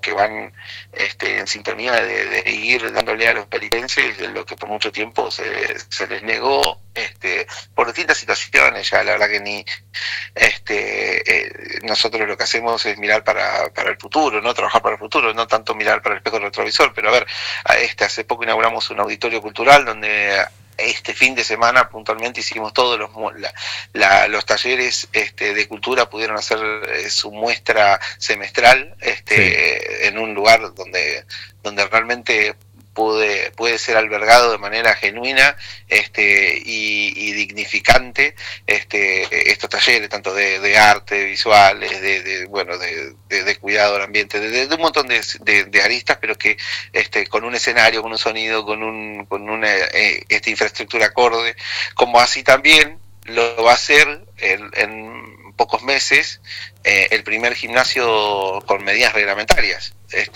que van en sintonía de ir dándole a los pelitenses lo que por mucho tiempo se les negó, por distintas situaciones. Ya la verdad que ni nosotros lo que hacemos es mirar para el futuro, no trabajar para el futuro, no tanto mirar para el espejo retrovisor. Pero a ver, hace poco inauguramos un auditorio cultural donde este fin de semana puntualmente hicimos todos los talleres de cultura, pudieron hacer su muestra semestral Sí. en un lugar donde realmente puede ser albergado de manera genuina y dignificante estos talleres, tanto de arte, visuales, de cuidado del ambiente, de un montón de aristas, pero que con un escenario, con un sonido, con una infraestructura acorde, como así también lo va a hacer en pocos meses el primer gimnasio con medidas reglamentarias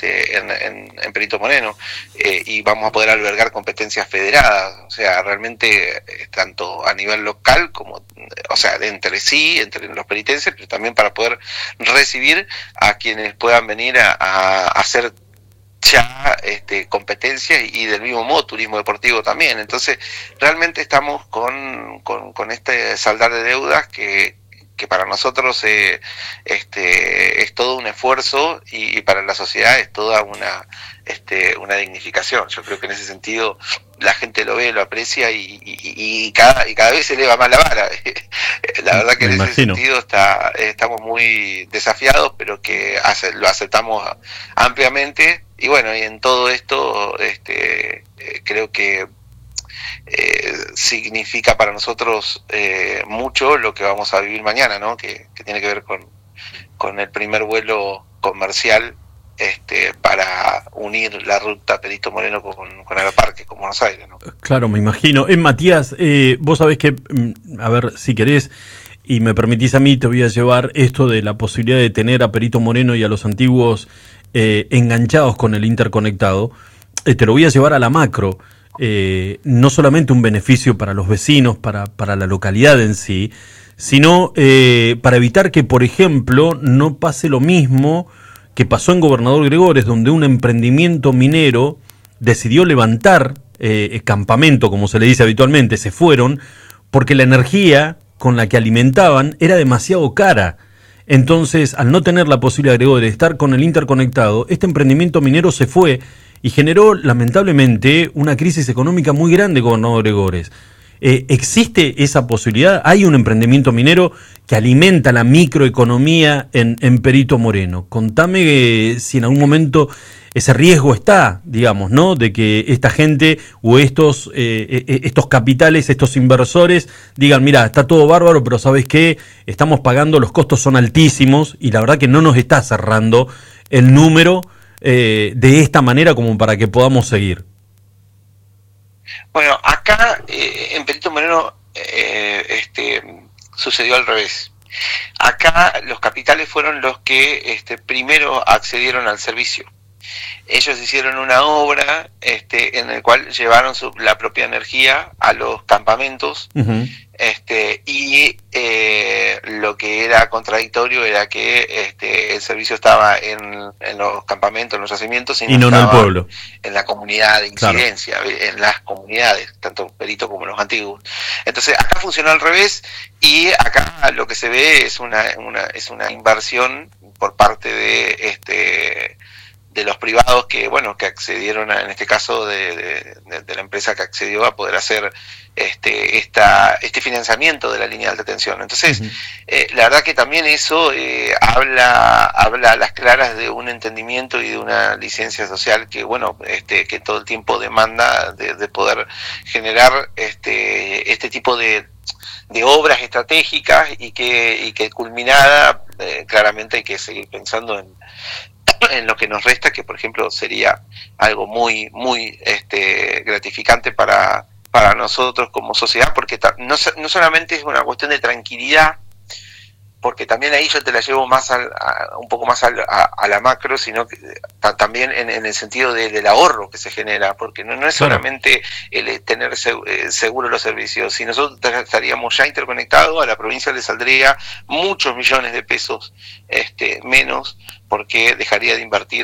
en Perito Moreno, y vamos a poder albergar competencias federadas, o sea, realmente tanto a nivel local como, o sea, entre los peritenses, pero también para poder recibir a quienes puedan venir a hacer ya competencia, y del mismo modo turismo deportivo también. Entonces realmente estamos con este saldar de deudas que para nosotros es todo un esfuerzo, y para la sociedad es toda una dignificación. Yo creo que en ese sentido la gente lo ve, lo aprecia, y cada vez se eleva más la vara. La verdad que Me en ese imagino. sentido estamos muy desafiados, pero que lo aceptamos ampliamente. Y bueno, y en todo esto creo que significa para nosotros mucho lo que vamos a vivir mañana, ¿no? Que tiene que ver con el primer vuelo comercial para unir la ruta Perito Moreno con Aeroparque, con Buenos Aires, ¿no? Claro, me imagino. Matías, vos sabés que, a ver, si querés y me permitís a mí, te voy a llevar esto de la posibilidad de tener a Perito Moreno y a los antiguos enganchados con el interconectado. Te lo voy a llevar a la macro. No solamente un beneficio para los vecinos, para la localidad en sí, sino para evitar que, por ejemplo, no pase lo mismo que pasó en Gobernador Gregores, donde un emprendimiento minero decidió levantar campamento, como se le dice habitualmente, se fueron, porque la energía con la que alimentaban era demasiado cara. Entonces, al no tener la posibilidad, Gregores, de estar con el interconectado, este emprendimiento minero se fue y generó, lamentablemente, una crisis económica muy grande, Gobernador Gregores. ¿Existe esa posibilidad? ¿Hay un emprendimiento minero que alimenta la microeconomía en Perito Moreno? Contame si en algún momento ese riesgo está, digamos, ¿no? De que esta gente o estos capitales, estos inversores digan, mira, está todo bárbaro, pero ¿sabes qué? Estamos pagando, los costos son altísimos y la verdad que no nos está cerrando el número de esta manera como para que podamos seguir. Bueno, acá en Perito Moreno sucedió al revés. Acá los capitales fueron los que primero accedieron al servicio. Ellos hicieron una obra en el cual llevaron la propia energía a los campamentos, Uh-huh. y lo que era contradictorio era que el servicio estaba en los campamentos, en los yacimientos, y Y no no en el estaba pueblo. en la comunidad de Claro. incidencia, en las comunidades, tanto Perito como los antiguos. Entonces acá funcionó al revés, y acá lo que se ve es una inversión por parte de los privados que accedieron en este caso de la empresa que accedió a poder hacer este financiamiento de la línea de alta tensión. Entonces, Uh-huh. la verdad que también eso habla a las claras de un entendimiento y de una licencia social que que todo el tiempo demanda de poder generar este tipo de obras estratégicas, y que culminada claramente hay que seguir pensando en lo que nos resta, que por ejemplo sería algo muy gratificante para nosotros como sociedad, porque no solamente es una cuestión de tranquilidad, porque también ahí yo te la llevo más un poco más a la macro, sino que también en el sentido del ahorro que se genera, porque no es Claro. solamente el tener seguro los servicios. Si nosotros estaríamos ya interconectados, a la provincia le saldría muchos millones de pesos menos, porque dejaría de invertir